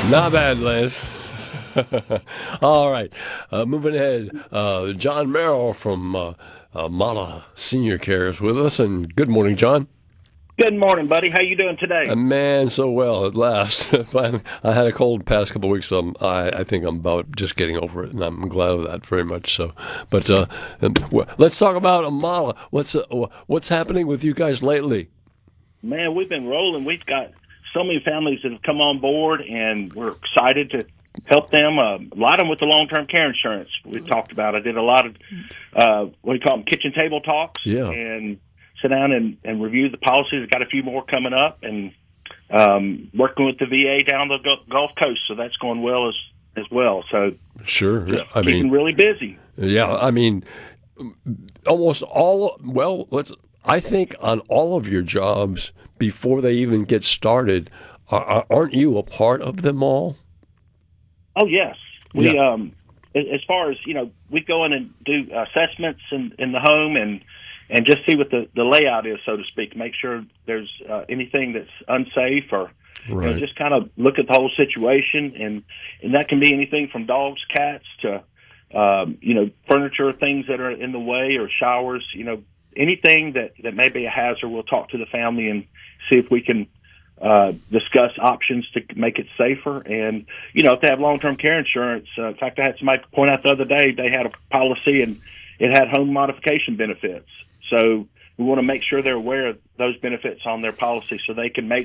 Not bad, Lance. All right. Moving ahead. John Merrill from Mala Senior Care is with us. And good morning, John. Good morning, buddy. How you doing today? Man, so well at last. Finally, I had a cold the past couple of weeks, so I think I'm about just getting over it, and I'm glad of that very much. So, but let's talk about Amala. What's happening with you guys lately? Man, we've been rolling. We've got so many families that have come on board, and we're excited to help them. A lot of them with the long-term care insurance we talked about. I did a lot of what do you call them, kitchen table talks, Yeah. and sit down and review the policies. I've got a few more coming up, and working with the VA down the Gulf Coast, so that's going well as well. So Sure. just Yeah. I keeping mean, really busy. yeah. I mean, almost all. Well, I think on all of your jobs before they even get started, aren't you a part of them all? Oh yes, we Yeah. as far as we go in and do assessments in the home and just see what the layout is, so to speak. Make sure there's anything that's unsafe, or Right. just kind of look at the whole situation, and that can be anything from dogs, cats to furniture, things that are in the way, or showers. Anything that may be a hazard. We'll talk to the family and see if we can discuss options to make it safer. And, if they have long-term care insurance, in fact, I had somebody point out the other day they had a policy and it had home modification benefits. So we want to make sure they're aware of those benefits on their policy so they can make